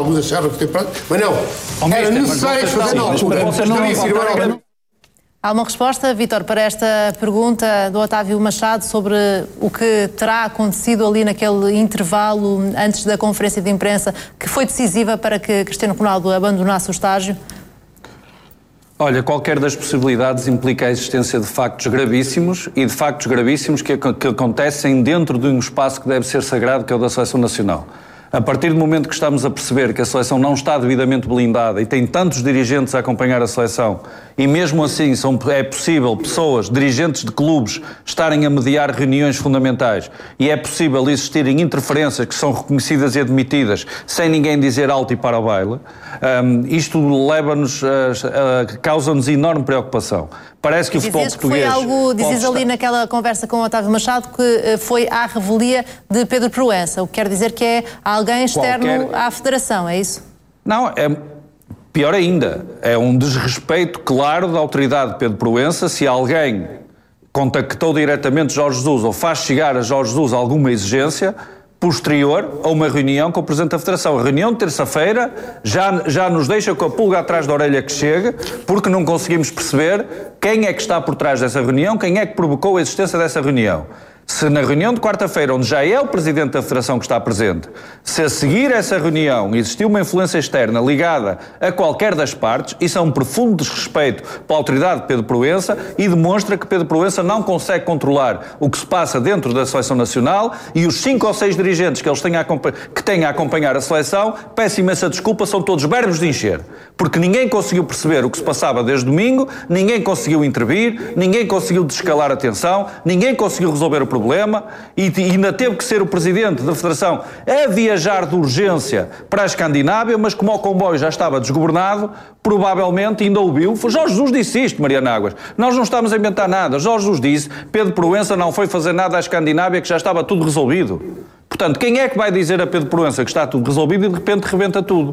alguns acharam que tem prazo, mas não, era necessário fazer na altura. Há uma resposta, Vítor, para esta pergunta do Otávio Machado sobre o que terá acontecido ali naquele intervalo antes da conferência de imprensa que foi decisiva para que Cristiano Ronaldo abandonasse o estágio? Olha, qualquer das possibilidades implica a existência de factos gravíssimos e de factos gravíssimos que acontecem dentro de um espaço que deve ser sagrado, que é o da Seleção Nacional. A partir do momento que estamos a perceber que a seleção não está devidamente blindada e tem tantos dirigentes a acompanhar a seleção e mesmo assim é possível pessoas, dirigentes de clubes, estarem a mediar reuniões fundamentais e é possível existirem interferências que são reconhecidas e admitidas sem ninguém dizer alto e para o baile, isto leva-nos, causa-nos enorme preocupação. Parece que o futebol português... Dizes ali naquela conversa com o Otávio Machado que foi à revelia de Pedro Proença, o que quer dizer que é alguém externo à Federação, é isso? Não, é pior ainda. É um desrespeito claro da autoridade de Pedro Proença se alguém contactou diretamente Jorge Jesus ou faz chegar a Jorge Jesus alguma exigência posterior a uma reunião com o Presidente da Federação. A reunião de terça-feira já nos deixa com a pulga atrás da orelha que chega, porque não conseguimos perceber quem é que está por trás dessa reunião, quem é que provocou a existência dessa reunião. Se na reunião de quarta-feira, onde já é o Presidente da Federação que está presente, se a seguir essa reunião existiu uma influência externa ligada a qualquer das partes, isso é um profundo desrespeito pela autoridade de Pedro Proença e demonstra que Pedro Proença não consegue controlar o que se passa dentro da Seleção Nacional e os 5 ou 6 dirigentes que têm a acompanhar a seleção, peço imensa desculpa, são todos verbos de encher. Porque ninguém conseguiu perceber o que se passava desde domingo, ninguém conseguiu intervir, ninguém conseguiu desescalar a tensão, ninguém conseguiu resolver o problema e ainda teve que ser o Presidente da Federação a viajar de urgência para a Escandinávia, mas como o comboio já estava desgovernado, provavelmente ainda ouviu. Jorge Jesus disse isto, Mariana Águas. Nós não estamos a inventar nada. Jorge Jesus disse, Pedro Proença não foi fazer nada à Escandinávia, que já estava tudo resolvido. Portanto, quem é que vai dizer a Pedro Proença que está tudo resolvido e de repente rebenta tudo?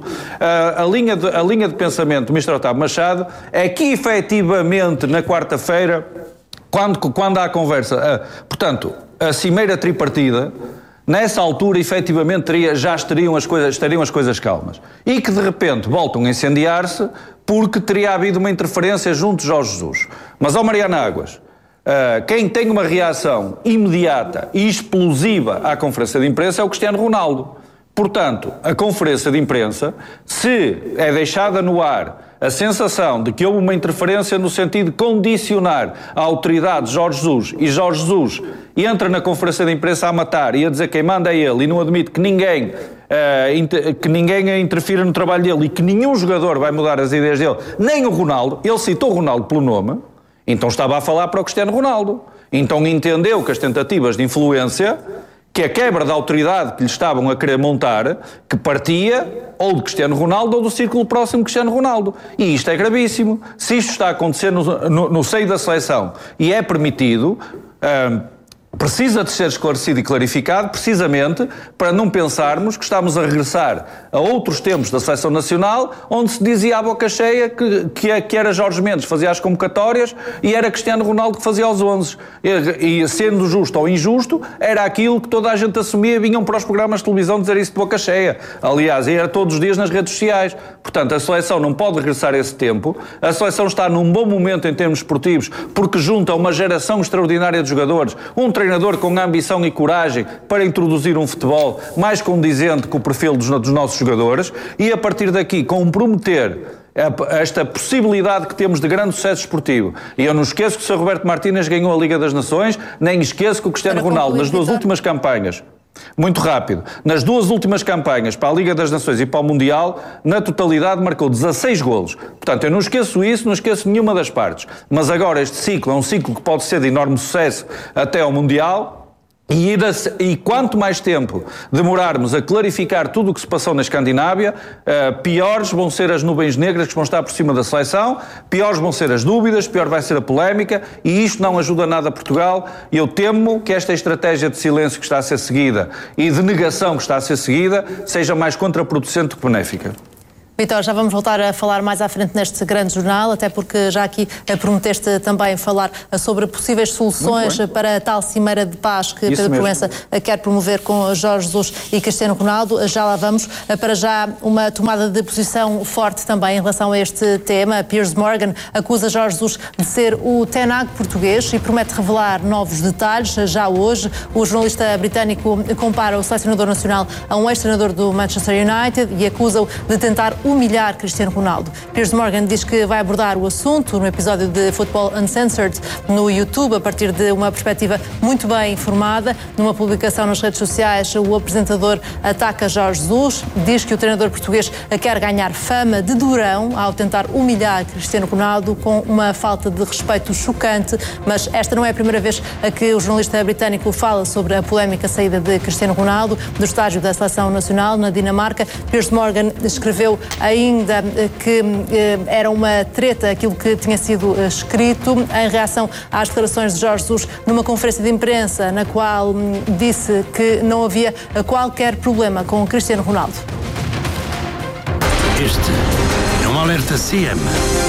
A linha de pensamento do Mr. Otávio Machado é que efetivamente na quarta-feira, quando há conversa, portanto, a cimeira tripartida, nessa altura efetivamente estariam as coisas calmas. E que de repente voltam a incendiar-se porque teria havido uma interferência junto de Jorge Jesus. Mas, Mariana Águas, quem tem uma reação imediata e explosiva à conferência de imprensa é o Cristiano Ronaldo. Portanto, a conferência de imprensa, se é deixada no ar a sensação de que houve uma interferência no sentido de condicionar a autoridade de Jorge Jesus e Jorge Jesus entra na conferência de imprensa a matar e a dizer quem manda é ele e não admite que ninguém interfira no trabalho dele e que nenhum jogador vai mudar as ideias dele, nem o Ronaldo, ele citou o Ronaldo pelo nome, então estava a falar para o Cristiano Ronaldo. Então entendeu que as tentativas de influência, que a quebra da autoridade que lhe estavam a querer montar, que partia ou de Cristiano Ronaldo ou do círculo próximo de Cristiano Ronaldo. E isto é gravíssimo. Se isto está a acontecer no seio da seleção e é permitido, precisa de ser esclarecido e clarificado precisamente para não pensarmos que estamos a regressar a outros tempos da Seleção Nacional onde se dizia à boca cheia que era Jorge Mendes que fazia as convocatórias e era Cristiano Ronaldo que fazia os 11. E sendo justo ou injusto, era aquilo que toda a gente assumia e vinham para os programas de televisão dizer isso de boca cheia. Aliás, era todos os dias nas redes sociais. Portanto, a Seleção não pode regressar a esse tempo. A Seleção está num bom momento em termos esportivos porque junta uma geração extraordinária de jogadores, um treinador com ambição e coragem para introduzir um futebol mais condizente com o perfil dos nossos jogadores e a partir daqui comprometer esta possibilidade que temos de grande sucesso esportivo. E eu não esqueço que o Sr. Roberto Martínez ganhou a Liga das Nações, nem esqueço que o Cristiano Ronaldo nas duas últimas campanhas, muito rápido, nas duas últimas campanhas para a Liga das Nações e para o Mundial, na totalidade marcou 16 golos. Portanto, eu não esqueço isso, não esqueço nenhuma das partes. Mas agora este ciclo é um ciclo que pode ser de enorme sucesso até ao Mundial. E quanto mais tempo demorarmos a clarificar tudo o que se passou na Escandinávia, piores vão ser as nuvens negras que vão estar por cima da seleção, piores vão ser as dúvidas, pior vai ser a polémica, e isto não ajuda nada a Portugal. E eu temo que esta estratégia de silêncio que está a ser seguida e de negação que está a ser seguida seja mais contraproducente do que benéfica. Vitor, já vamos voltar a falar mais à frente neste grande jornal, até porque já aqui prometeste também falar sobre possíveis soluções para a tal cimeira de paz que Pedro Proença quer promover com Jorge Jesus e Cristiano Ronaldo. Já lá vamos. Para já, uma tomada de posição forte também em relação a este tema. Piers Morgan acusa Jorge Jesus de ser o Ten Hag português e promete revelar novos detalhes já hoje. O jornalista britânico compara o selecionador nacional a um ex-treinador do Manchester United e acusa-o de tentar humilhar Cristiano Ronaldo. Piers Morgan diz que vai abordar o assunto no episódio de Football Uncensored no YouTube, a partir de uma perspectiva muito bem informada. Numa publicação nas redes sociais, o apresentador ataca Jorge Jesus, diz que o treinador português quer ganhar fama de durão ao tentar humilhar Cristiano Ronaldo com uma falta de respeito chocante, mas esta não é a primeira vez que o jornalista britânico fala sobre a polémica saída de Cristiano Ronaldo do estágio da Seleção Nacional na Dinamarca. Piers Morgan escreveu ainda que era uma treta aquilo que tinha sido escrito em reação às declarações de Jorge Jesus numa conferência de imprensa na qual disse que não havia qualquer problema com o Cristiano Ronaldo. Este é um alerta CM.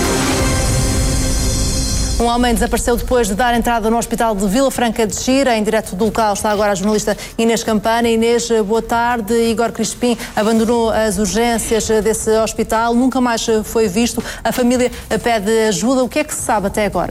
Um homem desapareceu depois de dar entrada no hospital de Vila Franca de Xira. Em direto do local está agora a jornalista Inês Campana. Inês, boa tarde. Igor Crispim abandonou as urgências desse hospital, nunca mais foi visto. A família pede ajuda. O que é que se sabe até agora?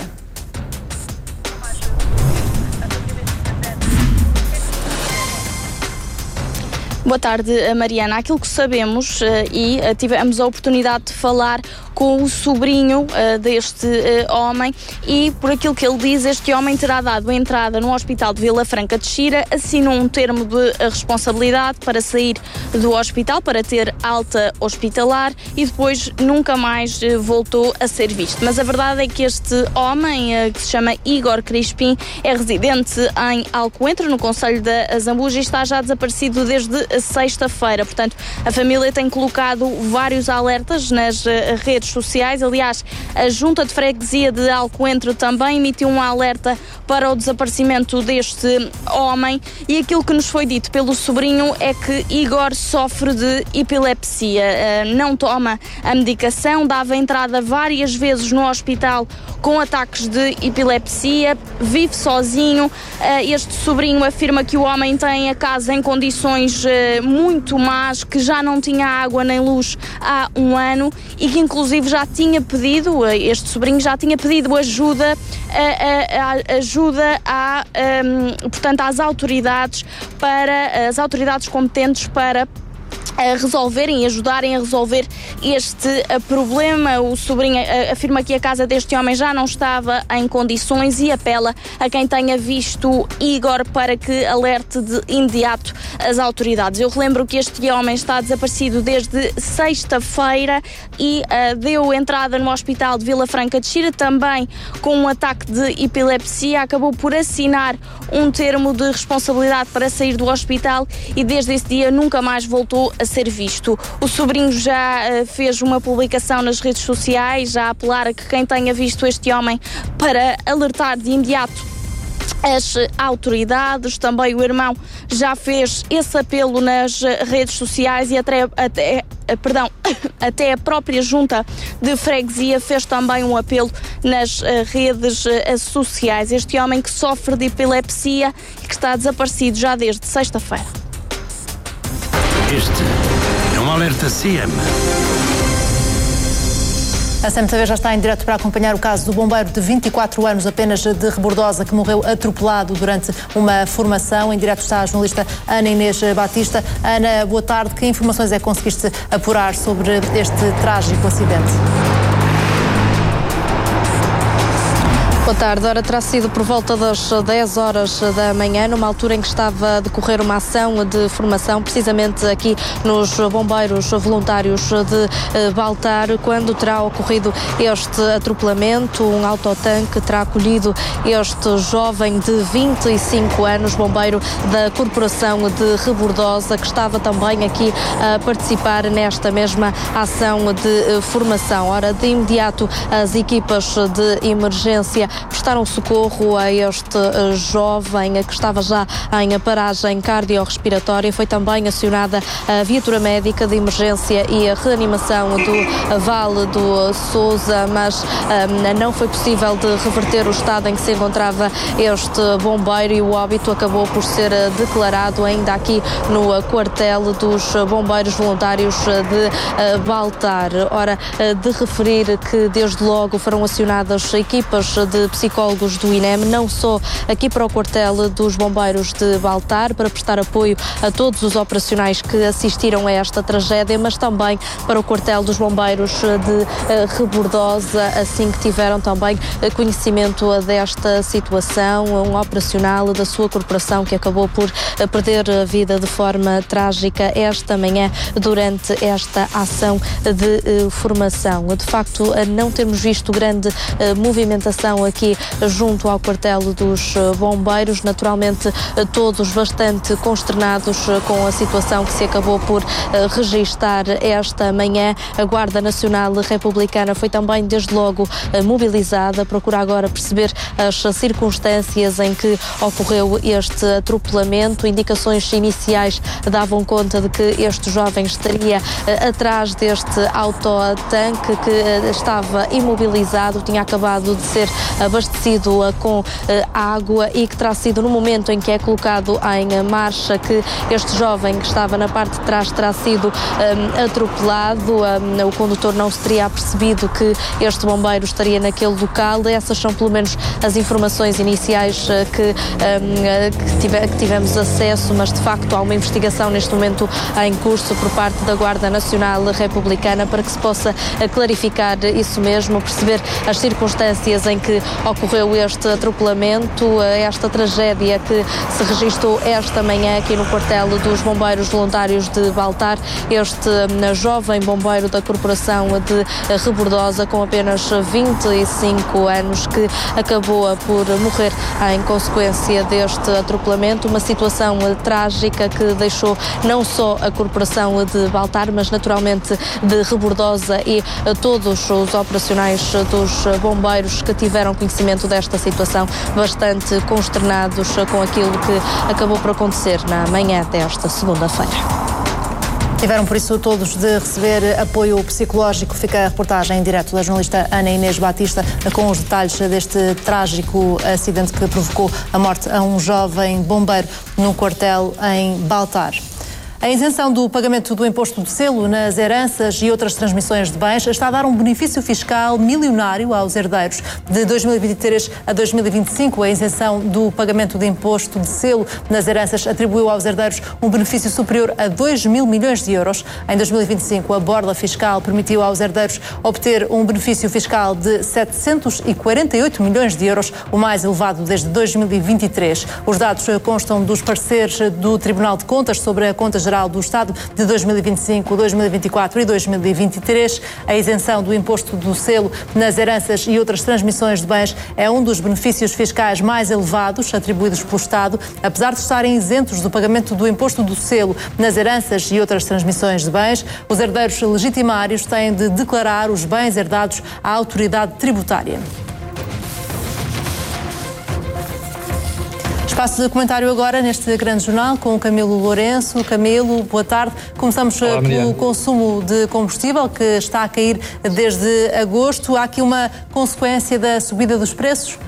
Boa tarde, Mariana. Aquilo que sabemos e tivemos a oportunidade de falar com o sobrinho deste homem e por aquilo que ele diz, este homem terá dado entrada no hospital de Vila Franca de Xira, assinou um termo de responsabilidade para sair do hospital, para ter alta hospitalar e depois nunca mais voltou a ser visto. Mas a verdade é que este homem, que se chama Igor Crispim, é residente em Alcoentre, no concelho da Zambuja, e está já desaparecido desde sexta-feira. Portanto, a família tem colocado vários alertas nas redes sociais. Aliás, a Junta de Freguesia de Alcoentre também emitiu um alerta para o desaparecimento deste homem e aquilo que nos foi dito pelo sobrinho é que Igor sofre de epilepsia, não toma a medicação, dava entrada várias vezes no hospital com ataques de epilepsia, vive sozinho. Este sobrinho afirma que o homem tem a casa em condições muito más, que já não tinha água nem luz há um ano e que inclusive já tinha pedido, este sobrinho já tinha pedido ajuda portanto, às autoridades competentes para resolverem e ajudarem a resolver este problema. O sobrinho afirma que a casa deste homem já não estava em condições e apela a quem tenha visto Igor para que alerte de imediato as autoridades. Eu relembro que este homem está desaparecido desde sexta-feira e deu entrada no hospital de Vila Franca de Xira também com um ataque de epilepsia, acabou por assinar um termo de responsabilidade para sair do hospital e desde esse dia nunca mais voltou a ser visto. O sobrinho já fez uma publicação nas redes sociais, já a apelar a que quem tenha visto este homem para alertar de imediato as autoridades. Também o irmão já fez esse apelo nas redes sociais e até a própria Junta de Freguesia fez também um apelo nas redes sociais. Este homem que sofre de epilepsia e que está desaparecido já desde sexta-feira. Este é um alerta CM. A CMTV já está em direto para acompanhar o caso do bombeiro de 24 anos apenas de Rebordosa que morreu atropelado durante uma formação. Em direto está a jornalista Ana Inês Batista. Ana, boa tarde. Que informações é que conseguiste apurar sobre este trágico acidente? Boa tarde. Ora, terá sido por volta das 10 horas da manhã, numa altura em que estava a decorrer uma ação de formação, precisamente aqui nos bombeiros voluntários de Baltar, quando terá ocorrido este atropelamento. Um autotanque terá acolhido este jovem de 25 anos, bombeiro da Corporação de Rebordosa, que estava também aqui a participar nesta mesma ação de formação. Ora, de imediato, as equipas de emergência prestaram socorro a este jovem que estava já em paragem cardiorrespiratória. Foi também acionada a viatura médica de emergência e a reanimação do Vale do Sousa, mas não foi possível de reverter o estado em que se encontrava este bombeiro e o óbito acabou por ser declarado ainda aqui no quartel dos bombeiros voluntários de Baltar. Ora, de referir que desde logo foram acionadas equipas de psicólogos do INEM, não só aqui para o quartel dos bombeiros de Baltar, para prestar apoio a todos os operacionais que assistiram a esta tragédia, mas também para o quartel dos bombeiros de Rebordosa, assim que tiveram também conhecimento desta situação, um operacional da sua corporação que acabou por perder a vida de forma trágica esta manhã durante esta ação de formação. De facto, não temos visto grande movimentação aqui junto ao quartel dos bombeiros, naturalmente todos bastante consternados com a situação que se acabou por registar esta manhã. A Guarda Nacional Republicana foi também desde logo mobilizada, procura agora perceber as circunstâncias em que ocorreu este atropelamento. Indicações iniciais davam conta de que este jovem estaria atrás deste autotanque que estava imobilizado, tinha acabado de ser abastecido com água e que terá sido no momento em que é colocado em marcha que este jovem que estava na parte de trás terá sido atropelado. O condutor não se teria apercebido que este bombeiro estaria naquele local. Essas são pelo menos as informações iniciais que tivemos acesso, mas de facto há uma investigação neste momento em curso por parte da Guarda Nacional Republicana para que se possa clarificar isso mesmo, perceber as circunstâncias em que ocorreu este atropelamento, esta tragédia que se registrou esta manhã aqui no quartel dos bombeiros voluntários de Baltar. Este jovem bombeiro da corporação de Rebordosa com apenas 25 anos que acabou por morrer em consequência deste atropelamento, uma situação trágica que deixou não só a corporação de Baltar, mas naturalmente de Rebordosa e todos os operacionais dos bombeiros que tiveram conhecimento desta situação bastante consternados com aquilo que acabou por acontecer na manhã desta segunda-feira. Tiveram, por isso, todos de receber apoio psicológico. Fica a reportagem em direto da jornalista Ana Inês Batista com os detalhes deste trágico acidente que provocou a morte a um jovem bombeiro num quartel em Baltar. A isenção do pagamento do imposto de selo nas heranças e outras transmissões de bens está a dar um benefício fiscal milionário aos herdeiros. De 2023 a 2025, a isenção do pagamento de imposto de selo nas heranças atribuiu aos herdeiros um benefício superior a 2 mil milhões de euros. Em 2025, a borla fiscal permitiu aos herdeiros obter um benefício fiscal de 748 milhões de euros, o mais elevado desde 2023. Os dados constam dos pareceres do Tribunal de Contas sobre a Conta Geral do Estado de 2025, 2024 e 2023. A isenção do imposto do selo nas heranças e outras transmissões de bens é um dos benefícios fiscais mais elevados atribuídos pelo Estado. Apesar de estarem isentos do pagamento do imposto do selo nas heranças e outras transmissões de bens, os herdeiros legitimários têm de declarar os bens herdados à autoridade tributária. Espaço de comentário agora neste grande jornal com o Camilo Lourenço. Camilo, boa tarde. Começamos pelo consumo de combustível, que está a cair desde agosto. Há aqui uma consequência da subida dos preços?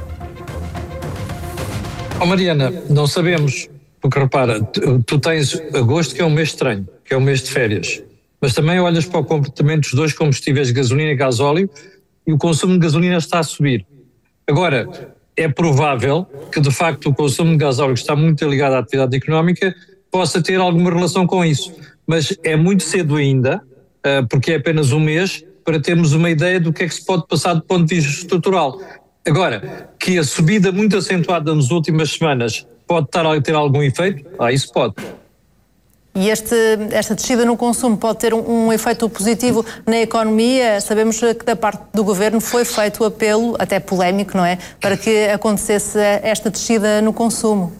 Mariana, não sabemos, porque repara, tu tens agosto, que é um mês estranho, que é um mês de férias, mas também olhas para o comportamento dos dois combustíveis, gasolina e gasóleo, e o consumo de gasolina está a subir. Agora, é provável que, de facto, o consumo de gasóleo, que está muito ligado à atividade económica, possa ter alguma relação com isso. Mas é muito cedo ainda, porque é apenas um mês, para termos uma ideia do que é que se pode passar do ponto de vista estrutural. Agora, que a subida muito acentuada nas últimas semanas pode estar a ter algum efeito? Isso pode. E esta descida no consumo pode ter um efeito positivo na economia? Sabemos que da parte do Governo foi feito o apelo, até polémico, não é? Para que acontecesse esta descida no consumo.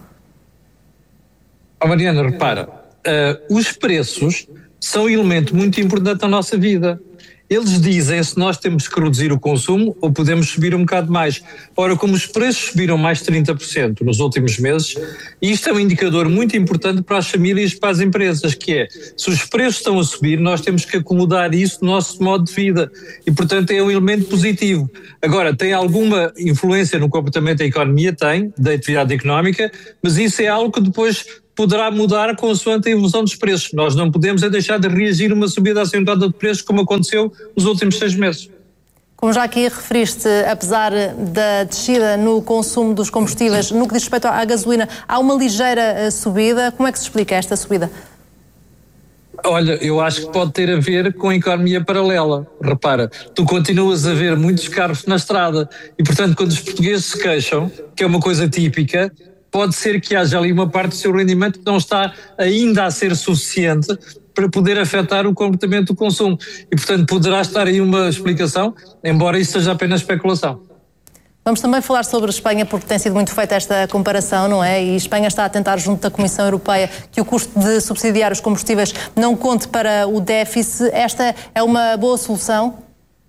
Mariana, repara, os preços são um elemento muito importante da nossa vida. Eles dizem se nós temos que reduzir o consumo ou podemos subir um bocado mais. Ora, como os preços subiram mais 30% nos últimos meses, isto é um indicador muito importante para as famílias e para as empresas, que é, se os preços estão a subir, nós temos que acomodar isso no nosso modo de vida e, portanto, é um elemento positivo. Agora, tem alguma influência no comportamento da economia? Tem, da atividade económica, mas isso é algo que depois poderá mudar consoante a evolução dos preços. Nós não podemos deixar de reagir a uma subida acentuada de preços como aconteceu nos últimos 6 meses. Como já aqui referiste, apesar da descida no consumo dos combustíveis, no que diz respeito à gasolina, há uma ligeira subida. Como é que se explica esta subida? Olha, eu acho que pode ter a ver com a economia paralela. Repara, tu continuas a ver muitos carros na estrada e, portanto, quando os portugueses se queixam, que é uma coisa típica, pode ser que haja ali uma parte do seu rendimento que não está ainda a ser suficiente para poder afetar o comportamento do consumo. E, portanto, poderá estar aí uma explicação, embora isso seja apenas especulação. Vamos também falar sobre Espanha, porque tem sido muito feita esta comparação, não é? E Espanha está a tentar, junto da Comissão Europeia, que o custo de subsidiar os combustíveis não conte para o déficit. Esta é uma boa solução?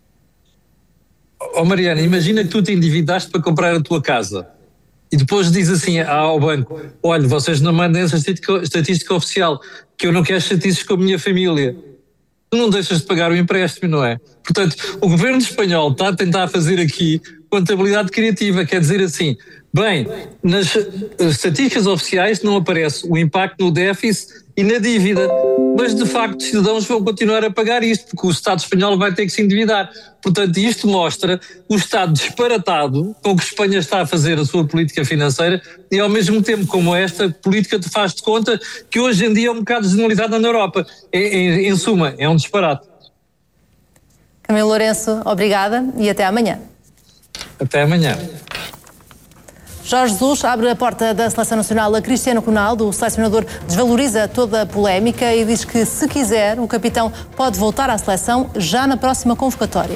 Oh, Mariana, imagina que tu te endividaste para comprar a tua casa. E depois diz assim ao banco, olha, vocês não mandem essa estatística oficial, que eu não quero chatices com a minha família. Tu não deixas de pagar o empréstimo, não é? Portanto, o governo espanhol está a tentar fazer aqui contabilidade criativa, quer dizer assim, bem, nas estatísticas oficiais não aparece o impacto no déficit e na dívida, mas de facto os cidadãos vão continuar a pagar isto, porque o Estado espanhol vai ter que se endividar. Portanto, isto mostra o estado disparatado com que a Espanha está a fazer a sua política financeira e, ao mesmo tempo, como esta política te faz de conta que hoje em dia é um bocado generalizada na Europa. Em suma, é um disparate. Camilo Lourenço, obrigada e até amanhã. Até amanhã. Jorge Jesus abre a porta da Seleção Nacional a Cristiano Ronaldo. O selecionador desvaloriza toda a polémica e diz que, se quiser, o capitão pode voltar à seleção já na próxima convocatória.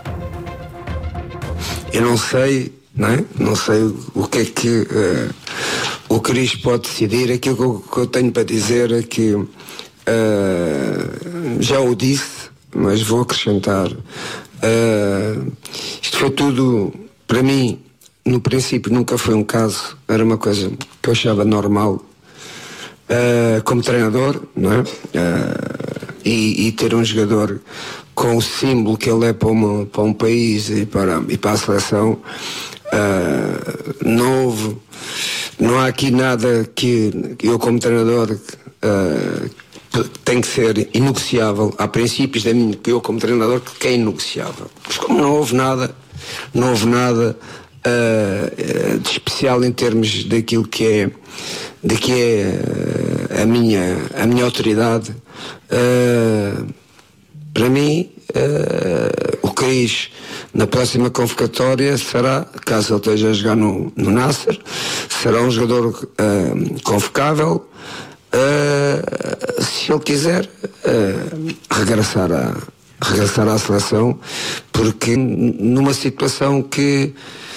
Eu não sei, não é? Não sei o que é que o Cris pode decidir. Aquilo que eu tenho para dizer é que já o disse, mas vou acrescentar. Isto foi tudo, para mim, no princípio nunca foi um caso, era uma coisa que eu achava normal como treinador, não é? E ter um jogador com o símbolo que ele é para um país e para a seleção, não há aqui nada que eu como treinador tem que ser inegociável. Há princípios que eu como treinador que é inegociável. Mas como não houve nada de especial em termos daquilo que é a minha autoridade, para mim o Cris na próxima convocatória será, caso ele esteja a jogar no Nasser, será um jogador convocável se ele quiser regressar à seleção, porque numa situação que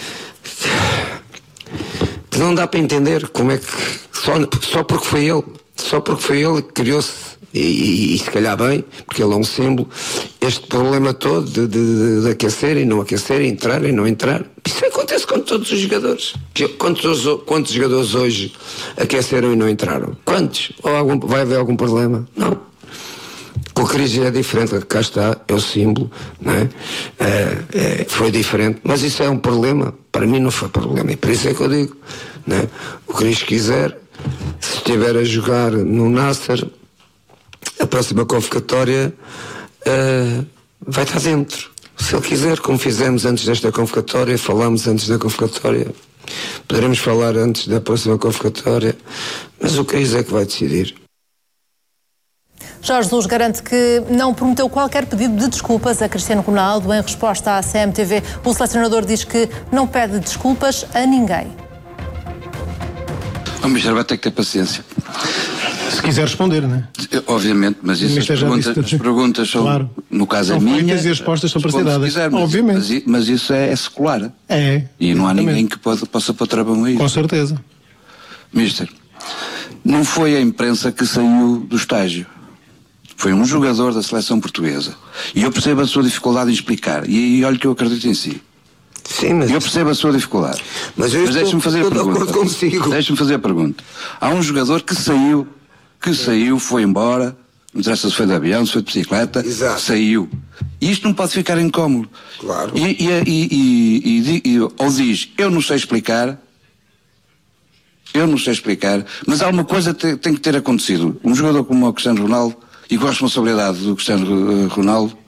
não dá para entender como é que só porque foi ele que criou-se, e se calhar bem, porque ele é um símbolo, este problema todo de aquecer e não aquecer, entrar e não entrar. Isso acontece com todos os jogadores. Quantos jogadores hoje aqueceram e não entraram? Quantos? Vai haver algum problema? Não. Com o Cris é diferente, cá está, é o símbolo, não é? Foi diferente, mas isso é um problema. Para mim não foi problema, e por isso é que eu digo, não é? O Cris quiser, se estiver a jogar no Nasser, a próxima convocatória vai estar dentro. Se ele quiser, como fizemos antes desta convocatória, falámos antes da convocatória, poderemos falar antes da próxima convocatória, mas o Cris é que vai decidir. Jorge Jesus garante que não prometeu qualquer pedido de desculpas a Cristiano Ronaldo. Em resposta à CMTV, o selecionador diz que não pede desculpas a ninguém. O Mister vai ter que ter paciência. Se quiser responder, não é? Obviamente, mas isso as perguntas são, claro, no caso é minha, e as respostas são para ser dadas. Quiser, obviamente. Mas isso é secular. É. E não há ninguém que possa pôr travão a isso. Com certeza. Mister, não foi a imprensa que saiu do estágio. Foi um jogador da seleção portuguesa. E eu percebo a sua dificuldade em explicar. E olha que eu acredito em si. Sim, mas... Eu percebo a sua dificuldade. Mas deixe-me fazer a pergunta. Deixe-me fazer a pergunta. Há um jogador que saiu, foi embora, não interessa se foi de avião, se foi de bicicleta, exato, saiu. E isto não pode ficar incómodo. Claro. Ou diz, eu não sei explicar, mas alguma coisa tem que ter acontecido. Um jogador como o Cristiano Ronaldo, e com a responsabilidade do Cristiano Ronaldo,